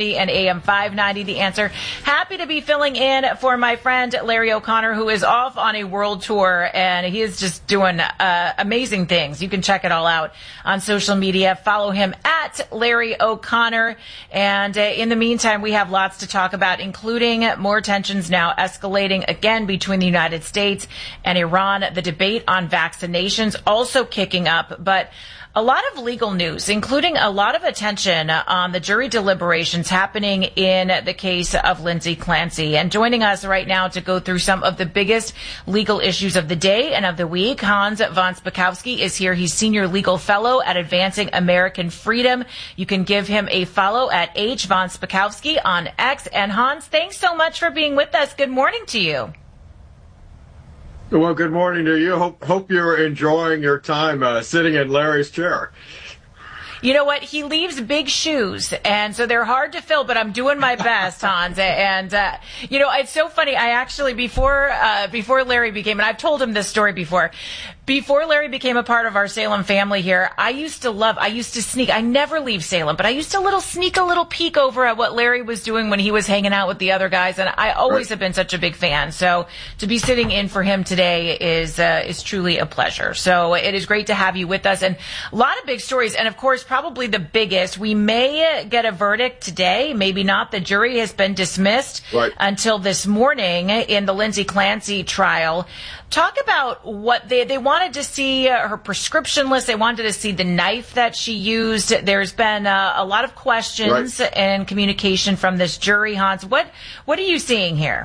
670 and AM 590. The Answer. Happy to be filling in for my friend Larry O'Connor, who is off on a world tour, and he is just doing amazing things. You can check it all out on social media. Follow him at Larry O'Connor. And in the meantime, we have lots to talk about, including more tensions now escalating again between the United States and Iran. The debate on vaccinations also kicking up, but a lot of legal news, including a lot of attention on the jury deliberations happening in the case of Lindsay Clancy. And joining us right now to go through some of the biggest legal issues of the day and of the week, Hans von Spakovsky is here. He's Senior Legal Fellow at Advancing American Freedom. You can give him a follow at H. von Spakovsky on X. And Hans, thanks so much for being with us. Good morning to you. Well, good morning to you. Hope you're enjoying your time sitting in Larry's chair. You know what? He leaves big shoes, and so they're hard to fill, but I'm doing my best, Hans. And, it's so funny. I actually, before Larry became, and I've told him this story before Larry became a part of our Salem family here, I used to sneak. I never leave Salem, but I used to sneak a little peek over at what Larry was doing when he was hanging out with the other guys, and I always have been such a big fan. So to be sitting in for him today is truly a pleasure. So it is great to have you with us, and a lot of big stories, and of course, probably the biggest. We may get a verdict today, maybe not. The jury has been dismissed until this morning in the Lindsay Clancy trial. Talk about what they wanted to see, her prescription list. They wanted to see the knife that she used. There's been a lot of questions and communication from this jury, Hans. What are you seeing here?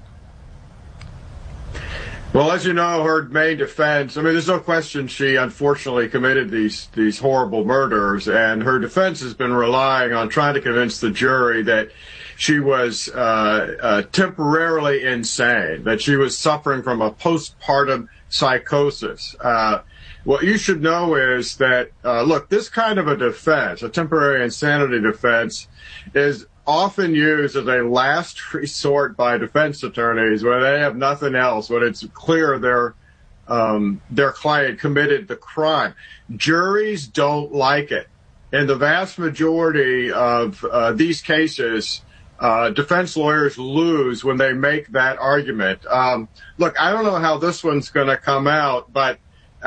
Well, as you know, her main defense, there's no question she unfortunately committed these horrible murders, and her defense has been relying on trying to convince the jury that she was temporarily insane, that she was suffering from a postpartum psychosis. What you should know is that, this kind of a defense, a temporary insanity defense, is often used as a last resort by defense attorneys where they have nothing else, when it's clear their client committed the crime. Juries don't like it. In the vast majority of these cases, defense lawyers lose when they make that argument. I don't know how this one's going to come out, but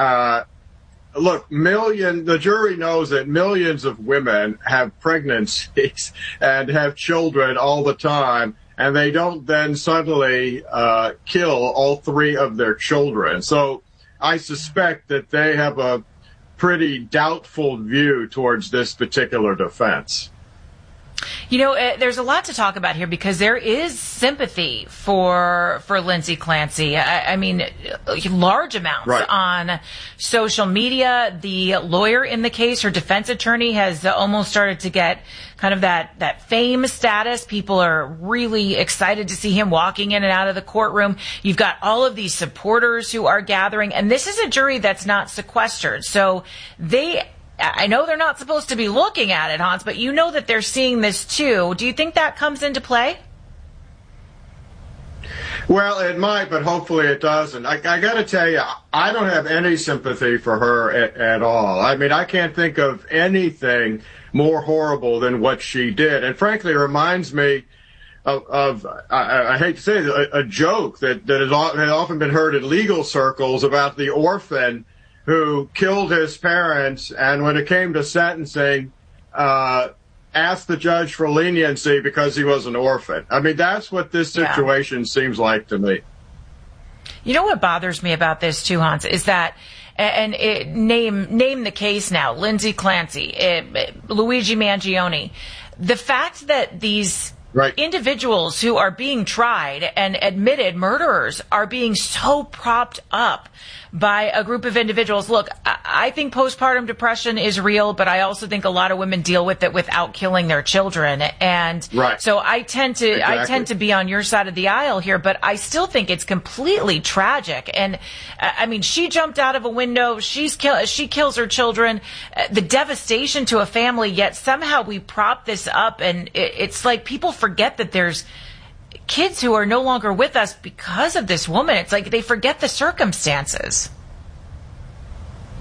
the jury knows that millions of women have pregnancies and have children all the time, and they don't then suddenly kill all three of their children. So I suspect that they have a pretty doubtful view towards this particular defense. There's a lot to talk about here because there is sympathy for Lindsay Clancy. Large amounts on social media. The lawyer in the case, her defense attorney, has almost started to get kind of that fame status. People are really excited to see him walking in and out of the courtroom. You've got all of these supporters who are gathering, and this is a jury that's not sequestered. So I know they're not supposed to be looking at it, Hans, but you know that they're seeing this too. Do you think that comes into play? Well, it might, but hopefully it doesn't. I got to tell you, I don't have any sympathy for her at all. I can't think of anything more horrible than what she did. And frankly, it reminds me of I hate to say it, a joke that has often been heard in legal circles about the orphan who killed his parents, and when it came to sentencing, asked the judge for leniency because he was an orphan. That's what this situation seems like to me. You know what bothers me about this too, Hans, is that, name the case now, Lindsay Clancy, Luigi Mangione, the fact that these individuals who are being tried and admitted murderers are being so propped up by a group of individuals. Look, I think postpartum depression is real, but I also think a lot of women deal with it without killing their children. And so I tend to be on your side of the aisle here, but I still think it's completely tragic. And she jumped out of a window. She kills her children. The devastation to a family, yet somehow we prop this up, and it's like people forget that there's kids who are no longer with us because of this woman. It's like they forget the circumstances.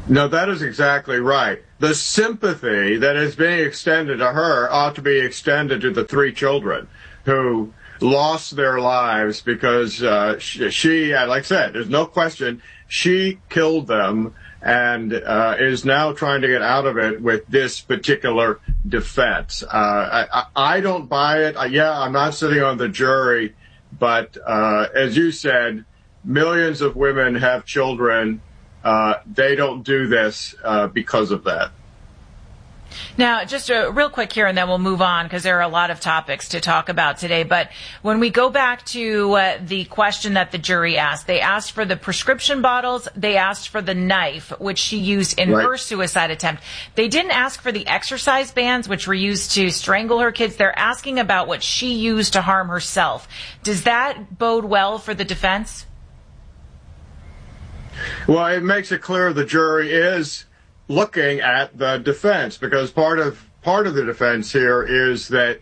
No, that is exactly right. The sympathy that is being extended to her ought to be extended to the three children who lost their lives because she, like I said, there's no question, she killed them and is now trying to get out of it with this particular defense. I don't buy it. I'm not sitting on the jury, but as you said, millions of women have children. They don't do this because of that. Now, just real quick here, and then we'll move on because there are a lot of topics to talk about today. But when we go back to the question that the jury asked, they asked for the prescription bottles. They asked for the knife, which she used in her suicide attempt. They didn't ask for the exercise bands, which were used to strangle her kids. They're asking about what she used to harm herself. Does that bode well for the defense? Well, it makes it clear the jury is looking at the defense, because part of the defense here is that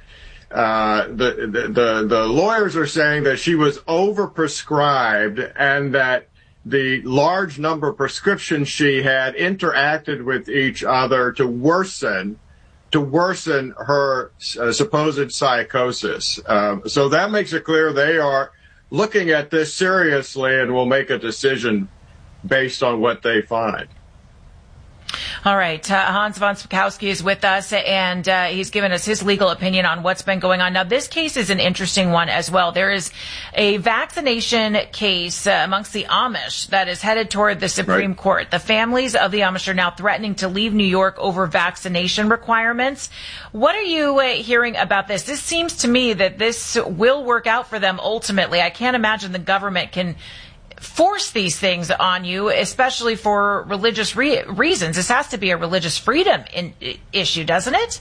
the lawyers are saying that she was overprescribed and that the large number of prescriptions she had interacted with each other to worsen her supposed psychosis. So that makes it clear they are looking at this seriously and will make a decision based on what they find. All right. Hans von Spakovsky is with us, and he's given us his legal opinion on what's been going on. Now, this case is an interesting one as well. There is a vaccination case amongst the Amish that is headed toward the Supreme Court. The families of the Amish are now threatening to leave New York over vaccination requirements. What are you hearing about this? This seems to me that this will work out for them ultimately. I can't imagine the government can force these things on you, especially for religious reasons. This has to be a religious freedom issue, doesn't it?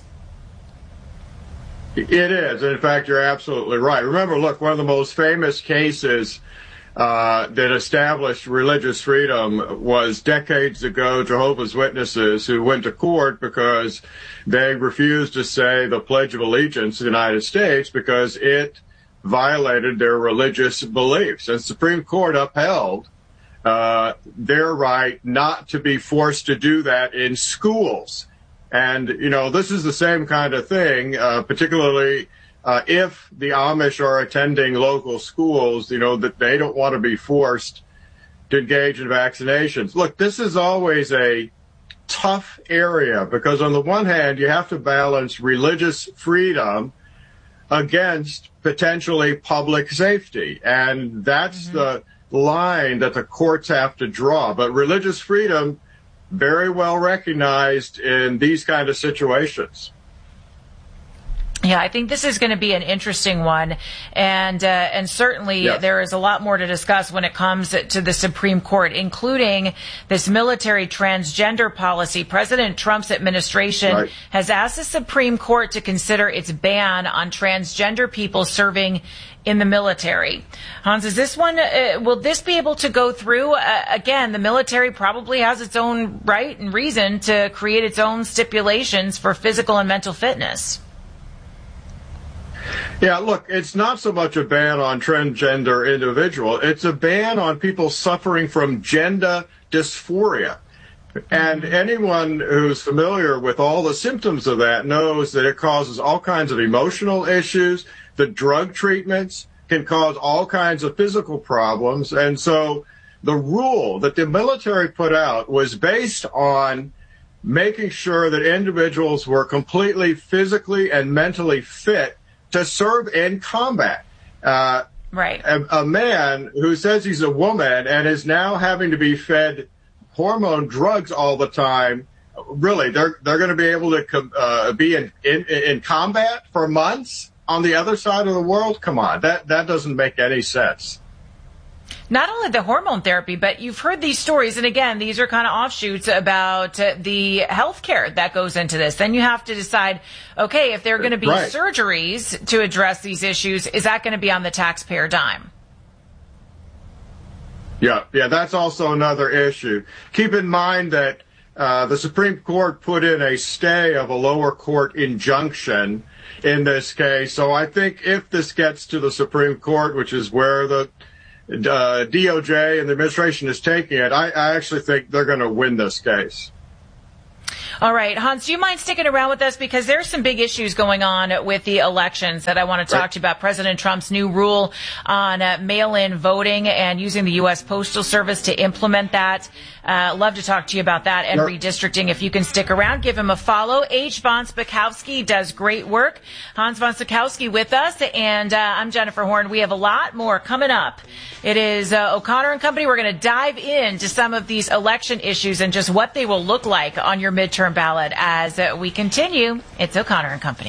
It is. And in fact, you're absolutely right. Remember, look, one of the most famous cases that established religious freedom was decades ago Jehovah's Witnesses, who went to court because they refused to say the Pledge of Allegiance to the United States because it violated their religious beliefs. And the Supreme Court upheld their right not to be forced to do that in schools. And, you know, this is the same kind of thing, particularly if the Amish are attending local schools, you know, that they don't want to be forced to engage in vaccinations. Look, this is always a tough area because on the one hand, you have to balance religious freedom against potentially public safety. And that's the line that the courts have to draw. But religious freedom, very well recognized in these kind of situations. Yeah, I think this is going to be an interesting one, and certainly there is a lot more to discuss when it comes to the Supreme Court, including this military transgender policy. President Trump's administration has asked the Supreme Court to consider its ban on transgender people serving in the military. Hans, is this one, will this be able to go through? Again, the military probably has its own right and reason to create its own stipulations for physical and mental fitness. Yeah, look, it's not so much a ban on transgender individuals. It's a ban on people suffering from gender dysphoria. And anyone who's familiar with all the symptoms of that knows that it causes all kinds of emotional issues. The drug treatments can cause all kinds of physical problems. And so the rule that the military put out was based on making sure that individuals were completely physically and mentally fit to serve in combat. A man who says he's a woman and is now having to be fed hormone drugs all the time, really, they're going to be able to be in combat for months on the other side of the world? Come on, that doesn't make any sense. Not only the hormone therapy, but you've heard these stories, and again, these are kind of offshoots about the health care that goes into this. Then you have to decide, okay, if there are going to be surgeries to address these issues, is that going to be on the taxpayer dime? Yeah, that's also another issue. Keep in mind that the Supreme Court put in a stay of a lower court injunction in this case. So I think if this gets to the Supreme Court, which is where the DOJ and the administration is taking it, I actually think they're going to win this case. All right, Hans, do you mind sticking around with us? Because there's some big issues going on with the elections that I want to talk to you about. President Trump's new rule on mail-in voting and using the U.S. Postal Service to implement that. Love to talk to you about that and redistricting. If you can stick around, give him a follow. H. von Spakovsky does great work. Hans von Spakovsky with us, and I'm Jennifer Horn. We have a lot more coming up. It is O'Connor and Company. We're going to dive into some of these election issues and just what they will look like on your midterm ballot as we continue. It's O'Connor and Company.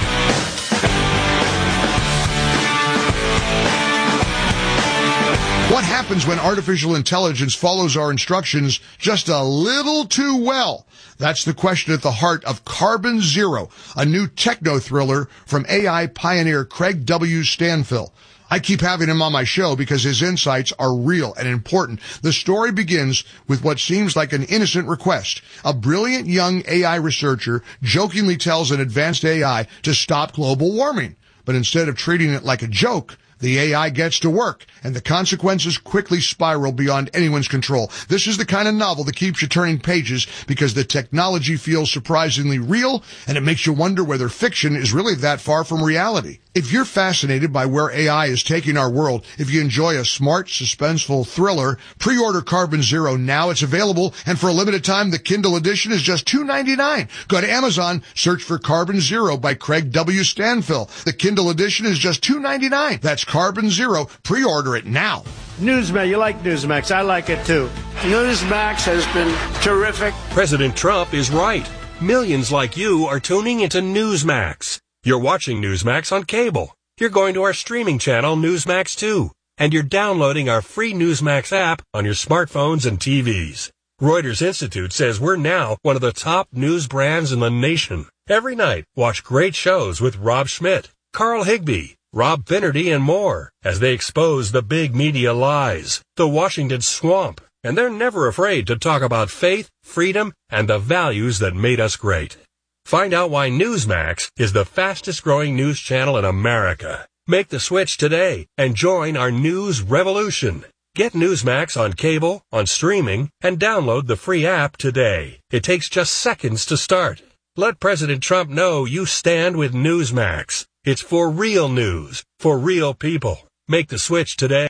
What happens when artificial intelligence follows our instructions just a little too well? That's the question at the heart of Carbon Zero, a new techno-thriller from AI pioneer Craig W. Stanfill. I keep having him on my show because his insights are real and important. The story begins with what seems like an innocent request. A brilliant young AI researcher jokingly tells an advanced AI to stop global warming. But instead of treating it like a joke, the AI gets to work, and the consequences quickly spiral beyond anyone's control. This is the kind of novel that keeps you turning pages because the technology feels surprisingly real, and it makes you wonder whether fiction is really that far from reality. If you're fascinated by where AI is taking our world, if you enjoy a smart, suspenseful thriller, pre-order Carbon Zero now. It's available, and for a limited time, the Kindle edition is just $2.99. Go to Amazon, search for Carbon Zero by Craig W. Stanfill. The Kindle edition is just $2.99. That's Carbon Zero. Pre-order it now. Newsmax, you like Newsmax. I like it too. Newsmax has been terrific. President Trump is right. Millions like you are tuning into Newsmax. You're watching Newsmax on cable. You're going to our streaming channel, Newsmax 2. And you're downloading our free Newsmax app on your smartphones and TVs. Reuters Institute says we're now one of the top news brands in the nation. Every night, watch great shows with Rob Schmidt, Carl Higbie, Rob Finnerty, and more as they expose the big media lies, the Washington swamp. And they're never afraid to talk about faith, freedom, and the values that made us great. Find out why Newsmax is the fastest growing news channel in America. Make the switch today and join our news revolution. Get Newsmax on cable, on streaming, and download the free app today. It takes just seconds to start. Let President Trump know you stand with Newsmax. It's for real news, for real people. Make the switch today.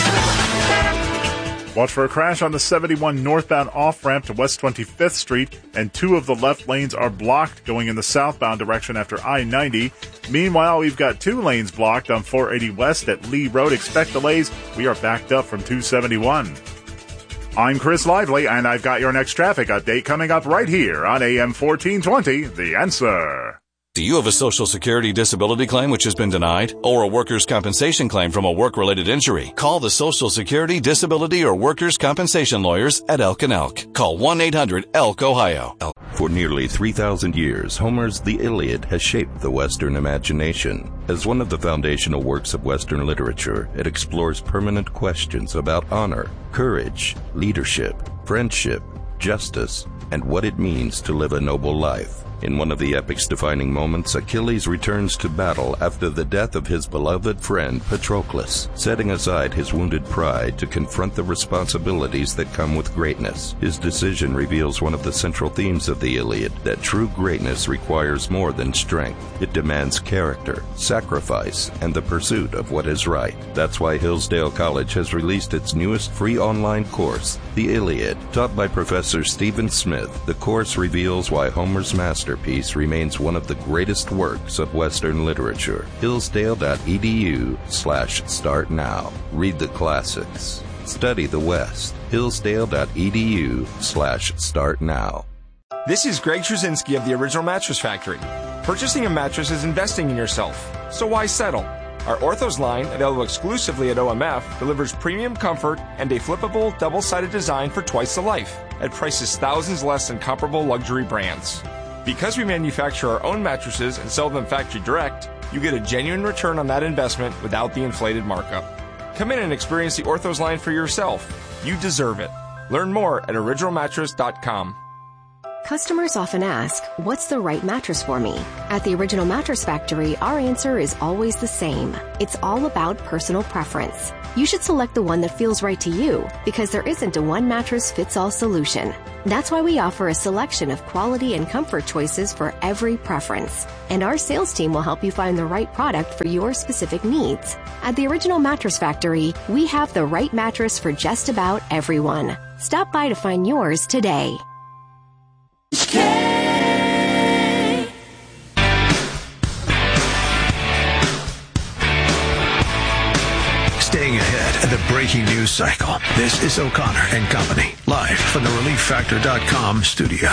Watch for a crash on the 71 northbound off-ramp to West 25th Street, and 2 of the left lanes are blocked going in the southbound direction after I-90. Meanwhile, we've got 2 lanes blocked on 480 West at Lee Road. Expect delays. We are backed up from 271. I'm Chris Lively, and I've got your next traffic update coming up right here on AM 1420, The Answer. Do you have a Social Security disability claim which has been denied? Or a workers' compensation claim from a work-related injury? Call the Social Security, Disability, or Workers' Compensation Lawyers at Elk & Elk. Call 1-800-ELK, Ohio. For nearly 3,000 years, Homer's The Iliad has shaped the Western imagination. As one of the foundational works of Western literature, it explores permanent questions about honor, courage, leadership, friendship, justice, and what it means to live a noble life. In one of the epic's defining moments, Achilles returns to battle after the death of his beloved friend Patroclus, setting aside his wounded pride to confront the responsibilities that come with greatness. His decision reveals one of the central themes of the Iliad, that true greatness requires more than strength. It demands character, sacrifice, and the pursuit of what is right. That's why Hillsdale College has released its newest free online course, The Iliad. Taught by Professor Stephen Smith, the course reveals why Homer's masterpiece remains one of the greatest works of Western literature. Hillsdale.edu/start now. Read the classics. Study the West. Hillsdale.edu/start now. This is Greg Trzynski of the Original Mattress Factory. Purchasing a mattress is investing in yourself, so why settle? Our Orthos line, available exclusively at OMF, delivers premium comfort and a flippable, double-sided design for twice the life, at prices thousands less than comparable luxury brands. Because we manufacture our own mattresses and sell them factory direct, you get a genuine return on that investment without the inflated markup. Come in and experience the Orthos line for yourself. You deserve it. Learn more at originalmattress.com. Customers often ask, what's the right mattress for me? At the Original Mattress Factory, our answer is always the same. It's all about personal preference. You should select the one that feels right to you because there isn't a one-mattress-fits-all solution. That's why we offer a selection of quality and comfort choices for every preference. And our sales team will help you find the right product for your specific needs. At the Original Mattress Factory, we have the right mattress for just about everyone. Stop by to find yours today. Staying ahead of the breaking news cycle. This is O'Connor and Company, live from the ReliefFactor.com studio.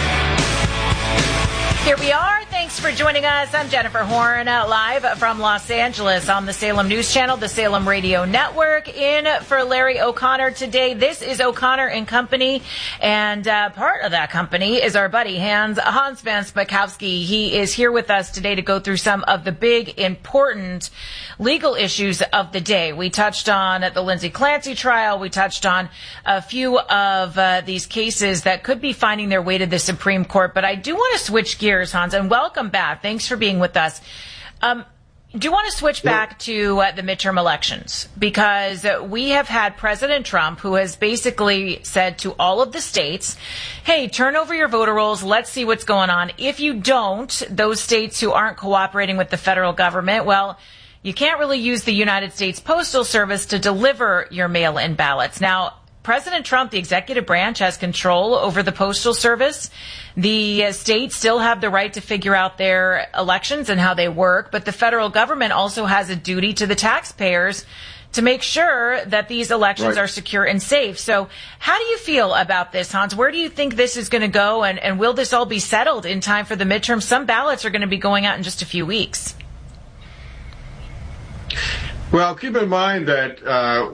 Here we are. Thanks for joining us. I'm Jennifer Horn, live from Los Angeles on the Salem News Channel, the Salem Radio Network. In for Larry O'Connor today. This is O'Connor and Company, and part of that company is our buddy Hans Van Spakovsky. He is here with us today to go through some of the big, important legal issues of the day. We touched on the Lindsay Clancy trial. We touched on a few of these cases that could be finding their way to the Supreme Court. But I do want to switch gears, Hans, and welcome back. Thanks for being with us. Do you want to switch back to the midterm elections? Because we have had President Trump, who has basically said to all of the states, hey, turn over your voter rolls. Let's see what's going on. If you don't, those states who aren't cooperating with the federal government, well, you can't really use the United States Postal Service to deliver your mail-in ballots. Now, President Trump, the executive branch, has control over the Postal Service. The states still have the right to figure out their elections and how they work, but the federal government also has a duty to the taxpayers to make sure that these elections are secure and safe. So how do you feel about this, Hans? Where do you think this is going to go, and will this all be settled in time for the midterm? Some ballots are going to be going out in just a few weeks. Well, keep in mind that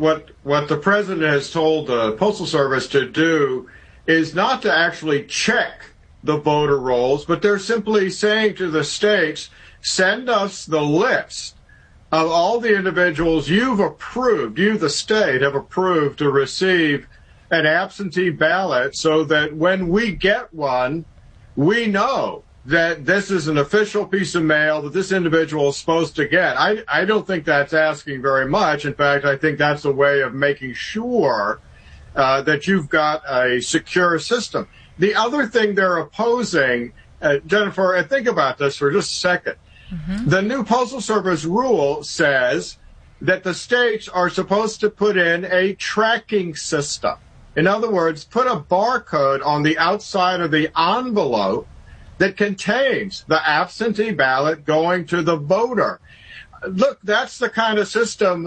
what the president has told the Postal Service to do is not to actually check the voter rolls, but they're simply saying to the states, send us the list of all the individuals you've approved, you, the state, have approved to receive an absentee ballot so that when we get one, we know that this is an official piece of mail that this individual is supposed to get. I don't think that's asking very much. In fact, I think that's a way of making sure that you've got a secure system. The other thing they're opposing, Jennifer, think about this for just a second. Mm-hmm. The new Postal Service rule says that the states are supposed to put in a tracking system. In other words, put a barcode on the outside of the envelope that contains the absentee ballot going to the voter. Look, that's the kind of system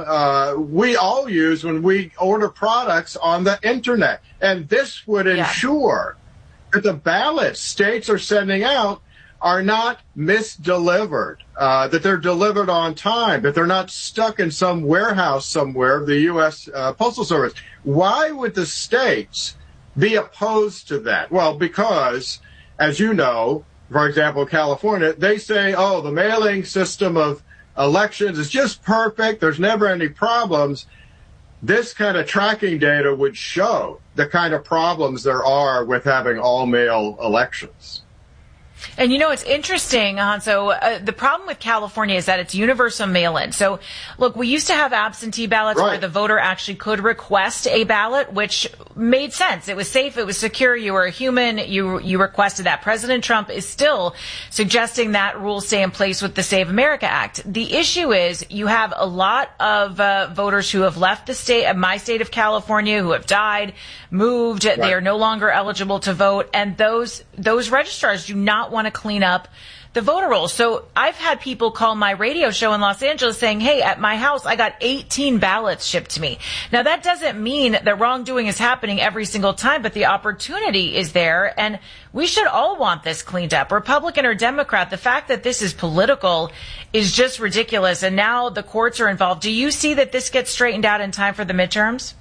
we all use when we order products on the internet. And this would ensure that the ballots states are sending out are not misdelivered, that they're delivered on time, that they're not stuck in some warehouse somewhere of the U.S. Postal Service. Why would the states be opposed to that? Well, because, as you know, for example, California, they say, oh, the mailing system of elections is just perfect. There's never any problems. This kind of tracking data would show the kind of problems there are with having all-mail elections. And, you know, it's interesting, Hanso, the problem with California is that it's universal mail-in. So, look, we used to have absentee ballots where the voter actually could request a ballot, which made sense. It was safe. It was secure. You were a human. You requested that. President Trump is still suggesting that rules stay in place with the Save America Act. The issue is you have a lot of voters who have left the state, my state of California, who have died, moved. They are no longer eligible to vote. And those registrars do not want to clean up the voter rolls. So I've had people call my radio show in Los Angeles saying, hey, at my house, I got 18 ballots shipped to me. Now, that doesn't mean that wrongdoing is happening every single time, but the opportunity is there. And we should all want this cleaned up, Republican or Democrat. The fact that this is political is just ridiculous. And now the courts are involved. Do you see that this gets straightened out in time for the midterms?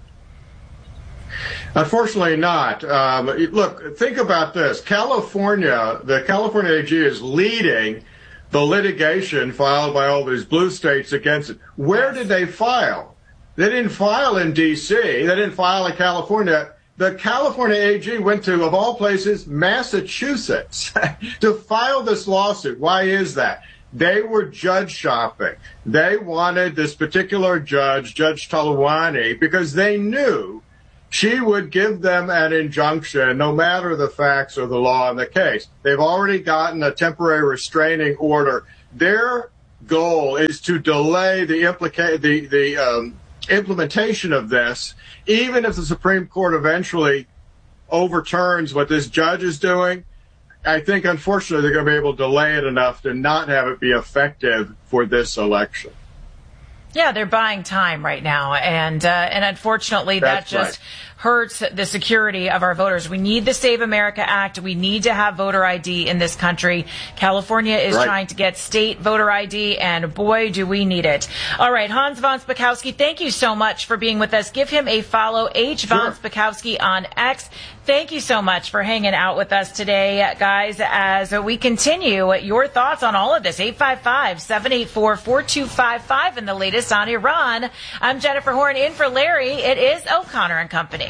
Unfortunately not. Look, think about this. The California AG is leading the litigation filed by all these blue states against it. Where did they file? They didn't file in D.C. They didn't file in California. the California AG went to, of all places, Massachusetts to file this lawsuit. Why is that? They were judge shopping. They wanted this particular judge, Judge Talawani, because they knew she would give them an injunction no matter the facts or the law in the case. They've already gotten a temporary restraining order. Their goal is to delay the implementation of this, even if the Supreme Court eventually overturns what this judge is doing. I think, unfortunately, they're going to be able to delay it enough to not have it be effective for this election. Yeah, they're buying time right now, and unfortunately, that just hurts the security of our voters. We need the Save America Act. We need to have voter ID in this country. California is trying to get state voter ID, and boy, do we need it. All right, Hans von Spakovsky, thank you so much for being with us. Give him a follow, H. Von Spakovsky on X. Thank you so much for hanging out with us today, guys, as we continue your thoughts on all of this. 855-784-4255 and the latest on Iran. I'm Jennifer Horn in for Larry. It is O'Connor and Company.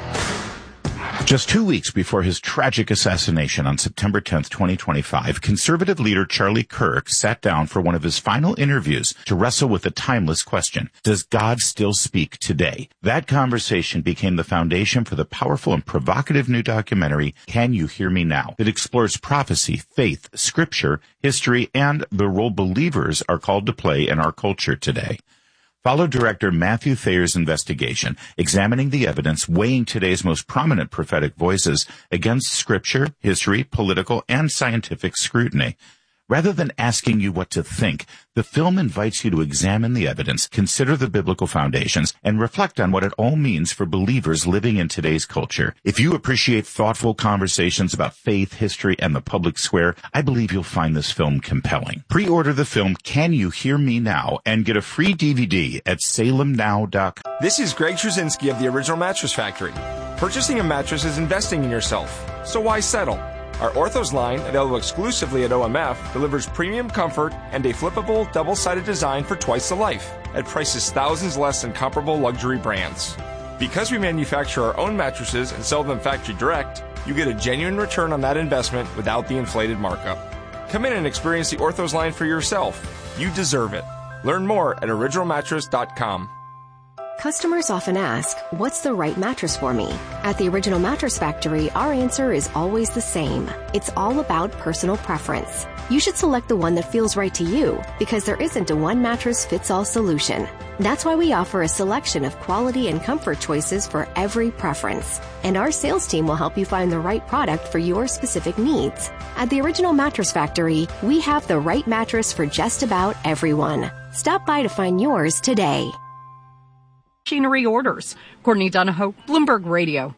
Just 2 weeks before his tragic assassination on September 10th, 2025, conservative leader Charlie Kirk sat down for one of his final interviews to wrestle with the timeless question, does God still speak today? That conversation became the foundation for the powerful and provocative new documentary, Can You Hear Me Now? That explores prophecy, faith, scripture, history, and the role believers are called to play in our culture today. Follow director Matthew Thayer's investigation, examining the evidence, weighing today's most prominent prophetic voices against scripture, history, political, and scientific scrutiny. Rather than asking you what to think, the film invites you to examine the evidence, consider the biblical foundations, and reflect on what it all means for believers living in today's culture. If you appreciate thoughtful conversations about faith, history, and the public square, I believe you'll find this film compelling. Pre-order the film Can You Hear Me Now? And get a free DVD at salemnow.com. This is Greg Trzynski of the Original Mattress Factory. Purchasing a mattress is investing in yourself, so why settle? Our Orthos line, available exclusively at OMF, delivers premium comfort and a flippable, double-sided design for twice the life, at prices thousands less than comparable luxury brands. Because we manufacture our own mattresses and sell them factory direct, you get a genuine return on that investment without the inflated markup. Come in and experience the Orthos line for yourself. You deserve it. Learn more at originalmattress.com. Customers often ask, what's the right mattress for me? At the Original Mattress Factory, our answer is always the same. It's all about personal preference. You should select the one that feels right to you, because there isn't a one-mattress-fits-all solution. That's why we offer a selection of quality and comfort choices for every preference. And our sales team will help you find the right product for your specific needs. At the Original Mattress Factory, we have the right mattress for just about everyone. Stop by to find yours today. Machinery orders. Courtney Donahoe, Bloomberg Radio.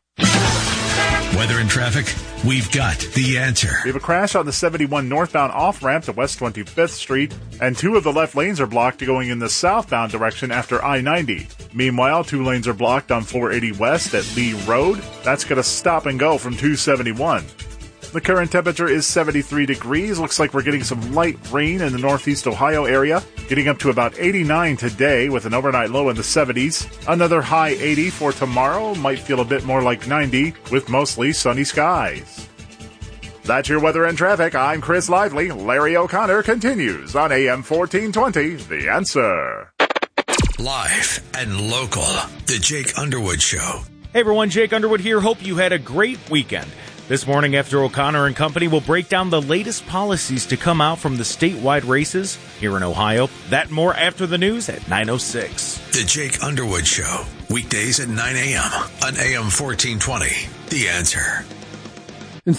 Weather and traffic, we've got the answer. We have a crash on the 71 northbound off-ramp to West 25th Street, and 2 of the left lanes are blocked going in the southbound direction after I-90. Meanwhile, 2 lanes are blocked on 480 West at Lee Road. That's going to stop and go from 271. The current temperature is 73 degrees. Looks like we're getting some light rain in the northeast Ohio area, getting up to about 89 today with an overnight low in the 70s. Another high 80 for tomorrow. Might feel a bit more like 90 with mostly sunny skies. That's your weather and traffic. I'm Chris Lively. Larry O'Connor continues on AM 1420, The Answer. Live and local, The Jake Underwood Show. Hey everyone, Jake Underwood here. Hope you had a great weekend. This morning after O'Connor and Company, will break down the latest policies to come out from the statewide races here in Ohio. That and more after the news at 9:06. The Jake Underwood Show, weekdays at 9 a.m. on AM 1420. The Answer. In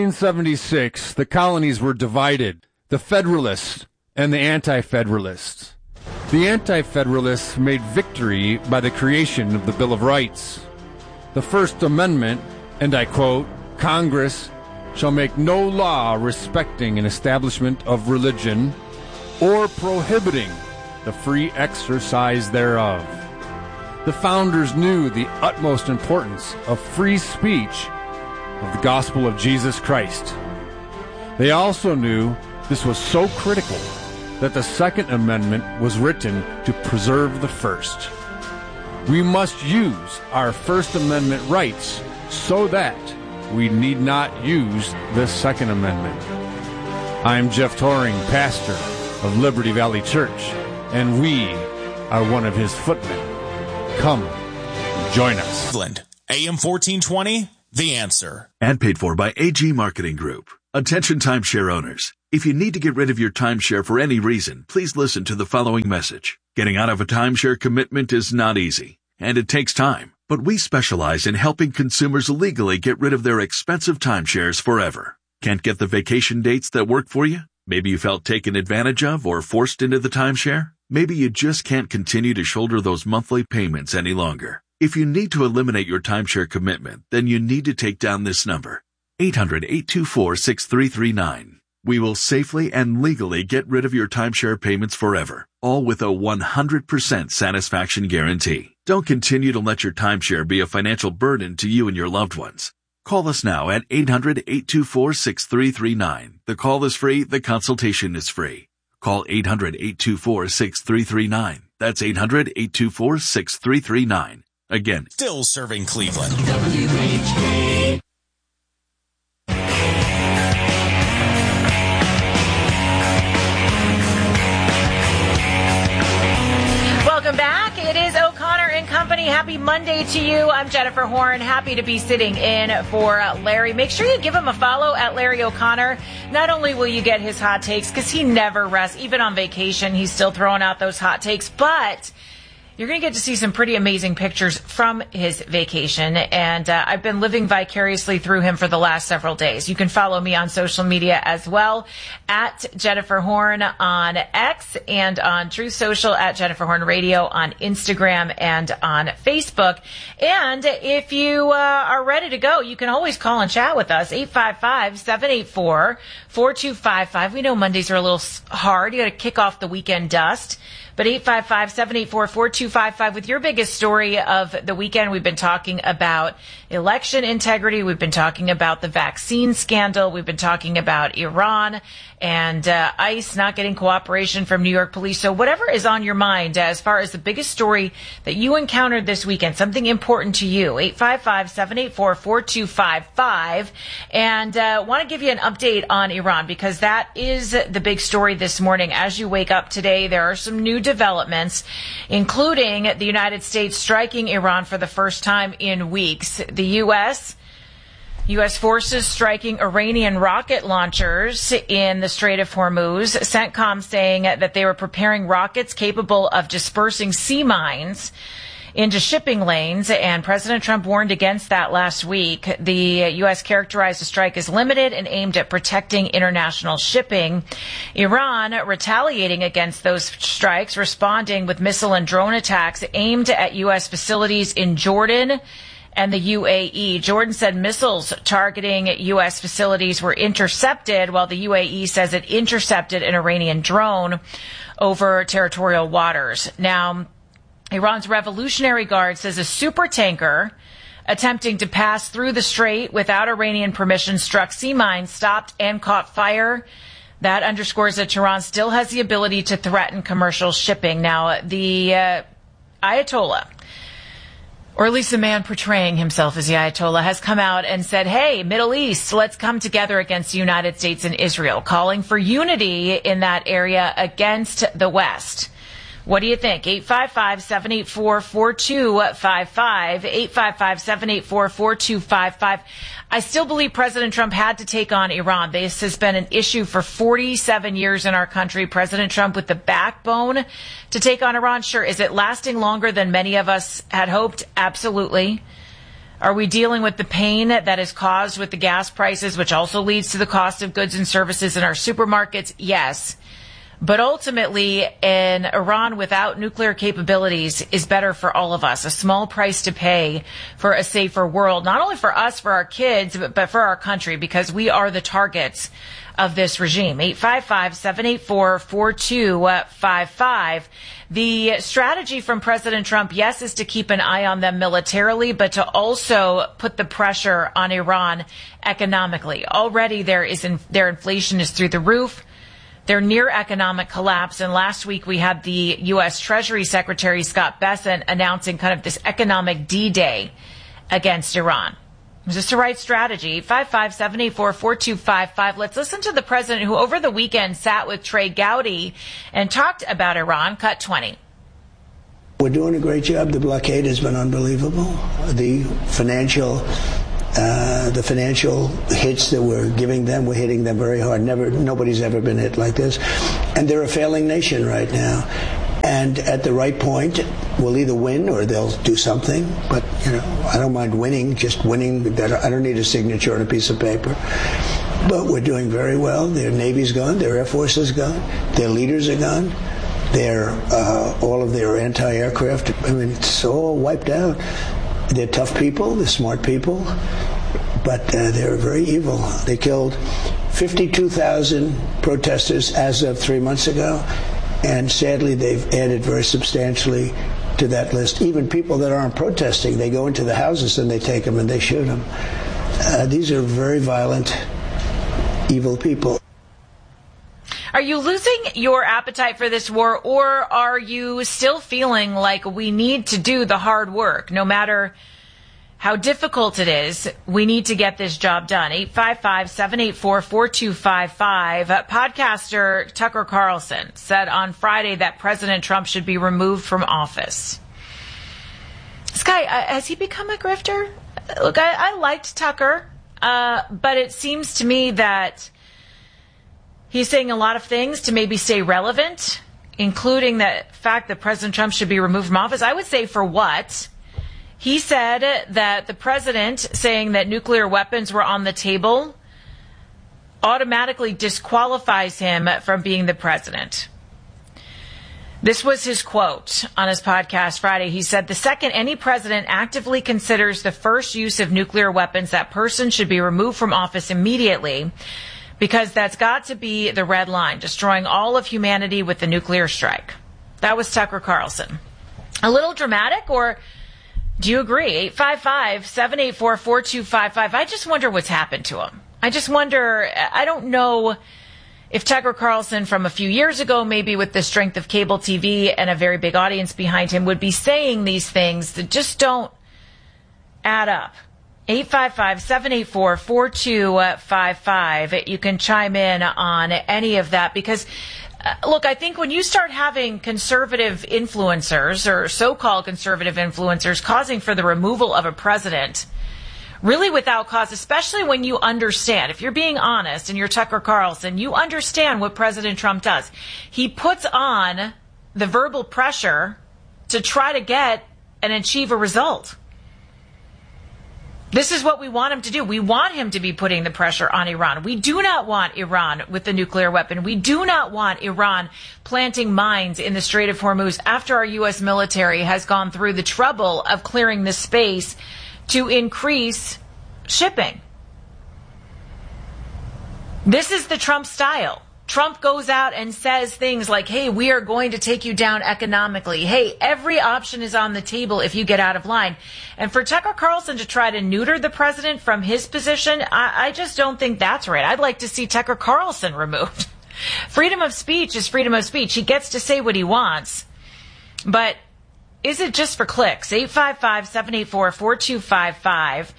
1776, the colonies were divided, the Federalists and the Anti-Federalists. The Anti-Federalists made victory by the creation of the Bill of Rights. The First Amendment, and I quote, Congress shall make no law respecting an establishment of religion or prohibiting the free exercise thereof. The founders knew the utmost importance of free speech of the gospel of Jesus Christ. They also knew this was so critical that the Second Amendment was written to preserve the First. We must use our First Amendment rights so that we need not use the Second Amendment. I'm Jeff Toring, pastor of Liberty Valley Church, and we are one of his footmen. Come, join us. AM 1420, The Answer. And paid for by AG Marketing Group. Attention timeshare owners. If you need to get rid of your timeshare for any reason, please listen to the following message. Getting out of a timeshare commitment is not easy, and it takes time. But we specialize in helping consumers legally get rid of their expensive timeshares forever. Can't get the vacation dates that work for you? Maybe you felt taken advantage of or forced into the timeshare? Maybe you just can't continue to shoulder those monthly payments any longer. If you need to eliminate your timeshare commitment, then you need to take down this number. 800-824-6339. We will safely and legally get rid of your timeshare payments forever, all with a 100% satisfaction guarantee. Don't continue to let your timeshare be a financial burden to you and your loved ones. Call us now at 800-824-6339. The call is free. The consultation is free. Call 800-824-6339. That's 800-824-6339. Again, still serving Cleveland. WHK. Welcome back. It is O'Connor and Company. Happy Monday to you. I'm Jennifer Horn. Happy to be sitting in for Larry. Make sure you give him a follow at Larry O'Connor. Not only will you get his hot takes, because he never rests. Even on vacation, he's still throwing out those hot takes. But you're going to get to see some pretty amazing pictures from his vacation, and I've been living vicariously through him for the last several days. You can follow me on social media as well, at Jennifer Horn on X and on Truth Social, at Jennifer Horn Radio on Instagram and on Facebook. And if you are ready to go, you can always call and chat with us, 855-784-4255. We know Mondays are a little hard. You got to kick off the weekend dust. But 855-784-4255 with your biggest story of the weekend. We've been talking about election integrity. We've been talking about the vaccine scandal. We've been talking about Iran and ICE not getting cooperation from New York police. So whatever is on your mind as far as the biggest story that you encountered this weekend, something important to you, 855-784-4255. And want to give you an update on Iran, because that is the big story this morning. As you wake up today, there are some new developments, including the United States striking Iran for the first time in weeks. The U.S. forces striking Iranian rocket launchers in the Strait of Hormuz. CENTCOM saying that they were preparing rockets capable of dispersing sea mines into shipping lanes, and President Trump warned against that last week. The U.S. characterized the strike as limited and aimed at protecting international shipping. Iran retaliating against those strikes, responding with missile and drone attacks aimed at U.S. facilities in Jordan and the UAE. Jordan said missiles targeting U.S. facilities were intercepted, while the UAE says it intercepted an Iranian drone over territorial waters. Now, Iran's Revolutionary Guard says a supertanker attempting to pass through the strait without Iranian permission struck sea mines, stopped, and caught fire. That underscores that Tehran still has the ability to threaten commercial shipping. Now, the Ayatollah, or at least the man portraying himself as the Ayatollah, has come out and said, hey, Middle East, let's come together against the United States and Israel, calling for unity in that area against the West. What do you think? 855-784-4255, 855-784-4255. I still believe President Trump had to take on Iran. This has been an issue for 47 years in our country. President Trump with the backbone to take on Iran. Sure. Is it lasting longer than many of us had hoped? Absolutely. Are we dealing with the pain that is caused with the gas prices, which also leads to the cost of goods and services in our supermarkets? Yes. But ultimately, an Iran without nuclear capabilities is better for all of us. A small price to pay for a safer world, not only for us, for our kids, but for our country, because we are the targets of this regime. 855-784-4255. The strategy from President Trump, yes, is to keep an eye on them militarily, but to also put the pressure on Iran economically. Already their inflation is through the roof. They're near economic collapse. And last week we had the U.S. Treasury Secretary Scott Bessent announcing kind of this economic D-Day against Iran. Is this the right strategy? 855-784-4255. Let's listen to the president who over the weekend sat with Trey Gowdy and talked about Iran. Cut 20. We're doing a great job. The blockade has been unbelievable. The financial hits that we're giving them, we're hitting them very hard. Nobody's ever been hit like this. And they're a failing nation right now. And at the right point, we'll either win or they'll do something. But, I don't mind winning, just winning. I don't need a signature on a piece of paper. But we're doing very well. Their Navy's gone. Their Air Force is gone. Their leaders are gone. All of their anti-aircraft, it's all wiped out. They're tough people. They're smart people. But they're very evil. They killed 52,000 protesters as of 3 months ago. And sadly, they've added very substantially to that list. Even people that aren't protesting, they go into the houses and they take them and they shoot them. These are very violent, evil people. Are you losing your appetite for this war, or are you still feeling like we need to do the hard work? No matter how difficult it is, we need to get this job done. 855-784-4255. Podcaster Tucker Carlson said on Friday that President Trump should be removed from office. This guy, has he become a grifter? Look, I liked Tucker, but it seems to me that he's saying a lot of things to maybe stay relevant, including the fact that President Trump should be removed from office. I would say for what? He said that the president saying that nuclear weapons were on the table automatically disqualifies him from being the president. This was his quote on his podcast Friday. He said, "The second any president actively considers the first use of nuclear weapons, that person should be removed from office immediately, because that's got to be the red line, destroying all of humanity with the nuclear strike." That was Tucker Carlson. A little dramatic, or do you agree? 855-784-4255. I just wonder what's happened to him. I just wonder, I don't know if Tucker Carlson from a few years ago, maybe with the strength of cable TV and a very big audience behind him, would be saying these things that just don't add up. 855-784-4255. You can chime in on any of that because, look, I think when you start having conservative influencers or so-called conservative influencers causing for the removal of a president, really without cause, especially when you understand, if you're being honest and you're Tucker Carlson, you understand what President Trump does. He puts on the verbal pressure to try to get and achieve a result. This is what we want him to do. We want him to be putting the pressure on Iran. We do not want Iran with the nuclear weapon. We do not want Iran planting mines in the Strait of Hormuz after our U.S. military has gone through the trouble of clearing the space to increase shipping. This is the Trump style. Trump goes out and says things like, hey, we are going to take you down economically. Hey, every option is on the table if you get out of line. And for Tucker Carlson to try to neuter the president from his position, I just don't think that's right. I'd like to see Tucker Carlson removed. Freedom of speech is freedom of speech. He gets to say what he wants. But is it just for clicks? 855-784-4255.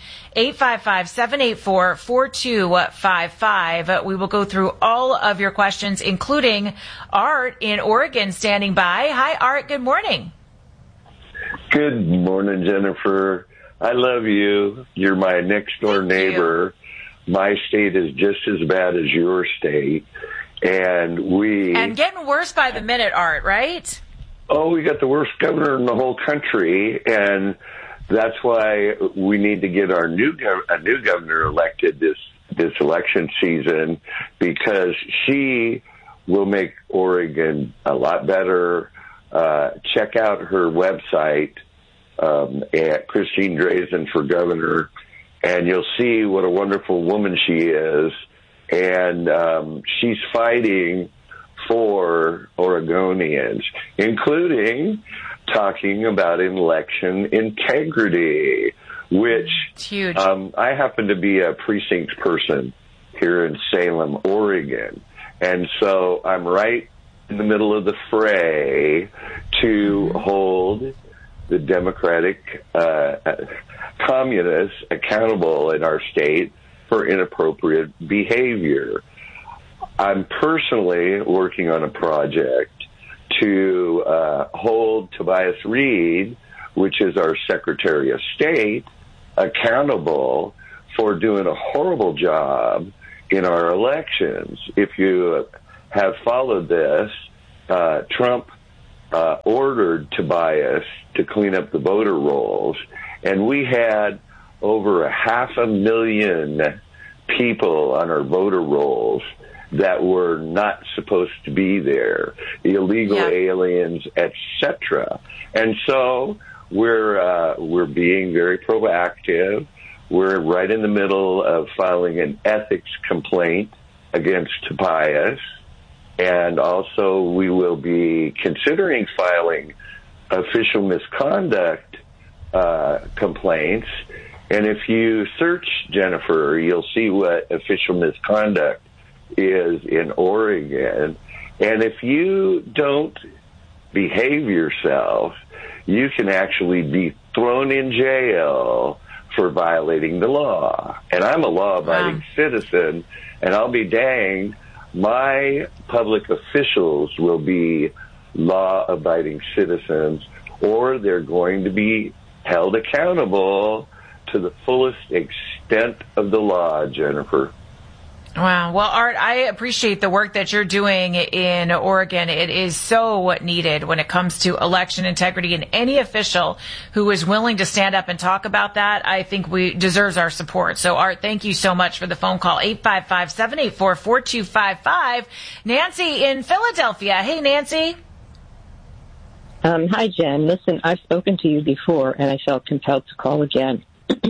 855-784-4255. We will go through all of your questions, including Art in Oregon standing by. Hi, Art. Good morning. Good morning, Jennifer. I love you. You're my next door neighbor. My state is just as bad as your state. And getting worse by the minute, Art, right? Oh, we got the worst governor in the whole country, and that's why we need to get our new governor elected this election season, because she will make Oregon a lot better. Check out her website at Christine Drazan for governor, and you'll see what a wonderful woman she is. And she's fighting for Oregonians, including talking about election integrity, which I happen to be a precinct person here in Salem, Oregon. And so I'm right in the middle of the fray to hold the Democratic communists accountable in our state for inappropriate behavior. I'm personally working on a project to hold Tobias Reed, which is our Secretary of State, accountable for doing a horrible job in our elections. If you have followed this, Trump ordered Tobias to clean up the voter rolls, and we had over 500,000 people on our voter rolls that were not supposed to be there, illegal aliens, etc. And so we're being very proactive. We're right in the middle of filing an ethics complaint against Tobias, and also we will be considering filing official misconduct complaints. And if you search, Jennifer, you'll see what official misconduct is in Oregon. And if you don't behave yourself, you can actually be thrown in jail for violating the law. And I'm a law-abiding citizen, and I'll be danged, my public officials will be law-abiding citizens, or they're going to be held accountable to the fullest extent of the law, Jennifer. Wow. Well, Art, I appreciate the work that you're doing in Oregon. It is so needed when it comes to election integrity, and any official who is willing to stand up and talk about that, I think deserves our support. So, Art, thank you so much for the phone call. 855-784-4255. Nancy in Philadelphia. Hey, Nancy. Hi, Jen. Listen, I've spoken to you before, and I felt compelled to call again.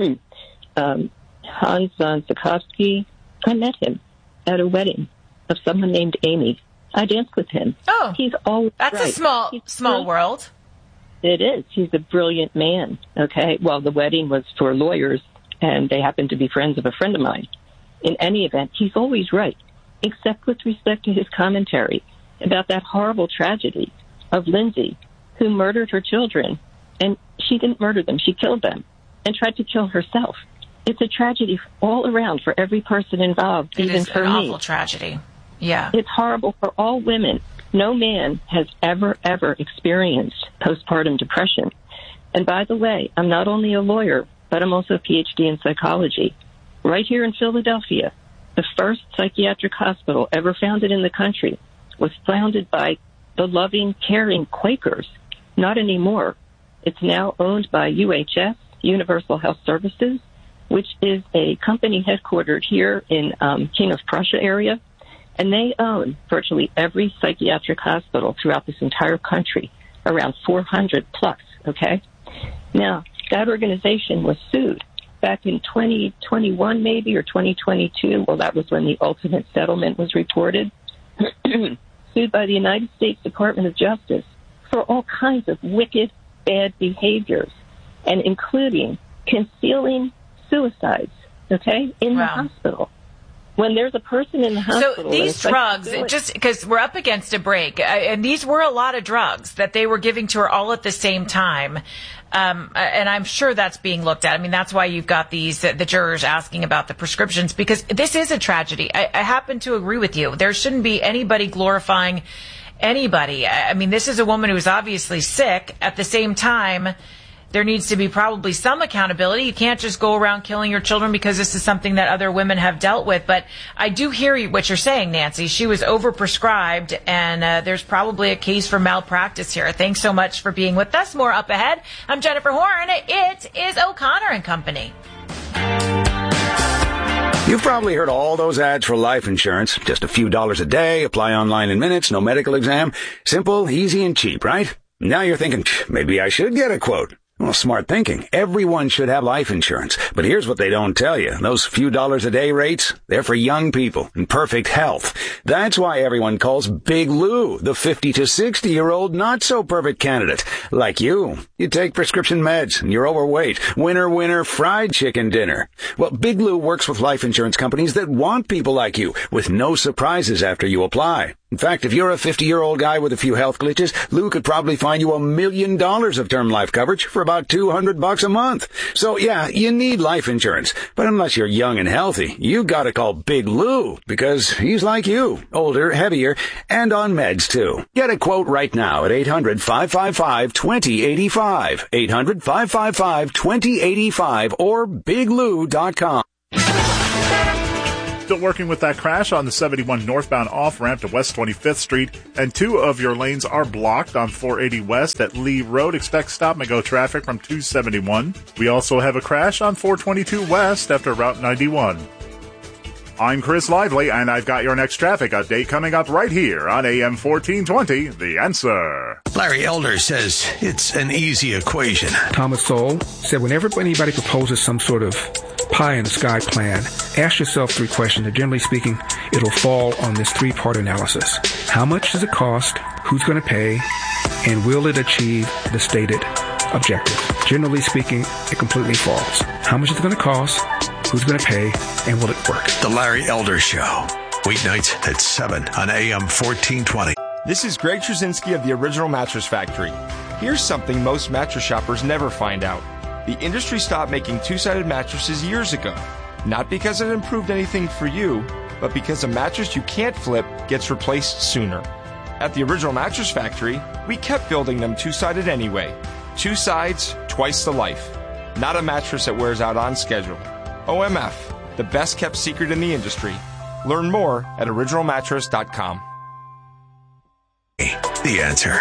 Hans von Zukovsky, I met him at a wedding of someone named Amy. I danced with him. Oh, he's always that's right. a small world. It is. He's a brilliant man. Okay. Well, the wedding was for lawyers, and they happened to be friends of a friend of mine. In any event, he's always right, except with respect to his commentary about that horrible tragedy of Lindsay, who murdered her children, and she didn't murder them. She killed them and tried to kill herself. It's a tragedy all around for every person involved, even for me. It is an awful tragedy. Yeah. It's horrible for all women. No man has ever experienced postpartum depression. And by the way, I'm not only a lawyer, but I'm also a PhD in psychology. Right here in Philadelphia, the first psychiatric hospital ever founded in the country was founded by the loving, caring Quakers. Not anymore. It's now owned by UHS, Universal Health Services, which is a company headquartered here in King of Prussia area. And they own virtually every psychiatric hospital throughout this entire country, around 400 plus, okay? Now, that organization was sued back in 2021 maybe, or 2022. Well, that was when the ultimate settlement was reported. Sued by the United States Department of Justice for all kinds of wicked, bad behaviors, and including concealing suicides, okay, in the hospital. When there's a person in the hospital... So these drugs, just because we're up against a break, and these were a lot of drugs that they were giving to her all at the same time, and I'm sure that's being looked at. I mean, that's why you've got the jurors asking about the prescriptions, because this is a tragedy. I happen to agree with you. There shouldn't be anybody glorifying anybody. I mean, this is a woman who is obviously sick. At the same time, there needs to be probably some accountability. You can't just go around killing your children because this is something that other women have dealt with. But I do hear what you're saying, Nancy. She was overprescribed, and there's probably a case for malpractice here. Thanks so much for being with us. More up ahead. I'm Jennifer Horn. It is O'Connor and Company. You've probably heard all those ads for life insurance. Just a few dollars a day, apply online in minutes, no medical exam. Simple, easy, and cheap, right? Now you're thinking, maybe I should get a quote. Well, smart thinking. Everyone should have life insurance. But here's what they don't tell you. Those few dollars a day rates, they're for young people in perfect health. That's why everyone calls Big Lou the 50 to 60-year-old not-so-perfect candidate. Like you. You take prescription meds and you're overweight. Winner, fried chicken dinner. Well, Big Lou works with life insurance companies that want people like you with no surprises after you apply. In fact, if you're a 50-year-old guy with a few health glitches, Lou could probably find you $1 million of term life coverage for about $200 a month. So yeah, you need life insurance. But unless you're young and healthy, you gotta call Big Lou, because he's like you, older, heavier, and on meds too. Get a quote right now at 800-555-2085. 800-555-2085 or biglou.com. Still working with that crash on the 71 northbound off-ramp to West 25th Street, and 2 of your lanes are blocked on 480 West at Lee Road. Expect stop-and-go traffic from 271. We also have a crash on 422 West after Route 91. I'm Chris Lively, and I've got your next traffic update coming up right here on AM 1420, The Answer. Larry Elder says it's an easy equation. Thomas Sowell said whenever anybody proposes some sort of pie-in-the-sky plan, ask yourself 3 questions, and generally speaking, it'll fall on this 3-part analysis. How much does it cost? Who's going to pay? And will it achieve the stated objective? Generally speaking, it completely falls. How much is it going to cost? Who's going to pay? And will it work? The Larry Elder Show. Weeknights at 7 on AM 1420. This is Greg Trzynski of the Original Mattress Factory. Here's something most mattress shoppers never find out. The industry stopped making 2-sided mattresses years ago. Not because it improved anything for you, but because a mattress you can't flip gets replaced sooner. At the Original Mattress Factory, we kept building them 2-sided anyway. 2 sides, twice the life. Not a mattress that wears out on schedule. OMF, the best kept secret in the industry. Learn more at originalmattress.com. The Answer.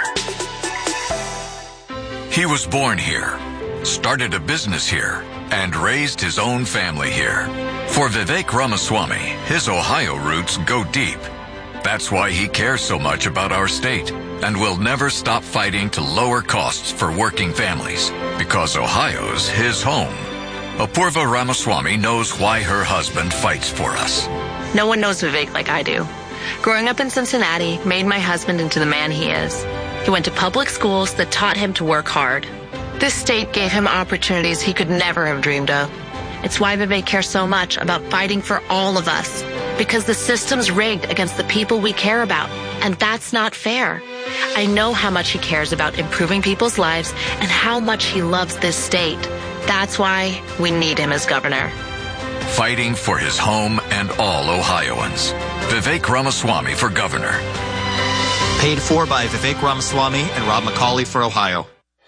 He was born here, started a business here, and raised his own family here. For Vivek Ramaswamy, his Ohio roots go deep. That's why he cares so much about our state and will never stop fighting to lower costs for working families, because Ohio's his home. Apurva Ramaswamy knows why her husband fights for us. No one knows Vivek like I do. Growing up in Cincinnati made my husband into the man he is. He went to public schools that taught him to work hard. This state gave him opportunities he could never have dreamed of. It's why Vivek cares so much about fighting for all of us, because the system's rigged against the people we care about, and that's not fair. I know how much he cares about improving people's lives and how much he loves this state. That's why we need him as governor. Fighting for his home and all Ohioans. Vivek Ramaswamy for governor. Paid for by Vivek Ramaswamy and Rob McCauley for Ohio.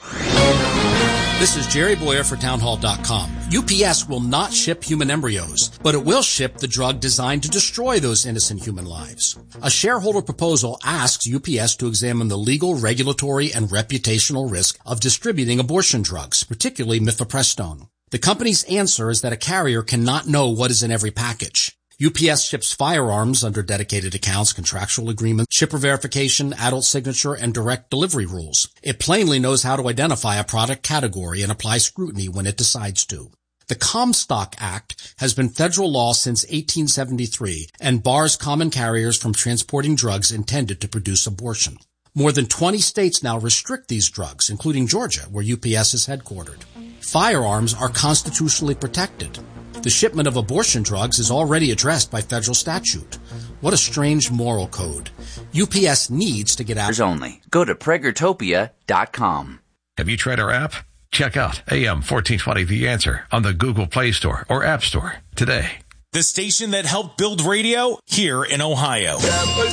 This is Jerry Boyer for Townhall.com. UPS will not ship human embryos, but it will ship the drug designed to destroy those innocent human lives. A shareholder proposal asks UPS to examine the legal, regulatory, and reputational risk of distributing abortion drugs, particularly mifepristone. The company's answer is that a carrier cannot know what is in every package. UPS ships firearms under dedicated accounts, contractual agreements, shipper verification, adult signature, and direct delivery rules. It plainly knows how to identify a product category and apply scrutiny when it decides to. The Comstock Act has been federal law since 1873 and bars common carriers from transporting drugs intended to produce abortion. More than 20 states now restrict these drugs, including Georgia, where UPS is headquartered. Firearms are constitutionally protected. The shipment of abortion drugs is already addressed by federal statute. What a strange moral code. UPS needs to get out. Only. Go to PragerTopia.com. Have you tried our app? Check out AM 1420 The Answer on the Google Play Store or App Store today. The station that helped build radio here in Ohio.